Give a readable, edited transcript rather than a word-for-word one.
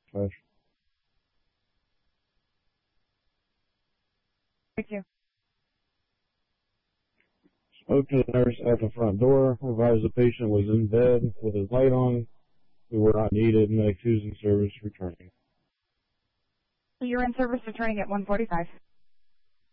dispatch. Thank you. Spoke to the nurse at the front door, advised the patient was in bed with his light on. We were not needed, Medic 2's in service returning. You're in service returning at 1:45.